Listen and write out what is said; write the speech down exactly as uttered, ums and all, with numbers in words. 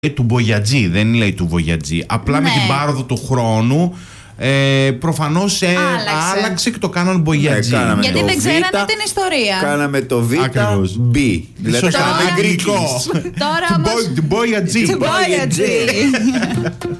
του Μπογιατζή, δεν λέει του Βογιατζή. Απλά ναι. με την πάροδο του χρόνου ε, προφανώς ε, άλλαξε. άλλαξε και το κάναν Μπογιατζή. Ναι, γιατί δεν ξέρανε την ιστορία. Κάναμε το Β, Ακριβώς. Μπ. Δηλαδή σωστά, κάναμε γκρικό. Τώρα όμως... Μπογιατζή.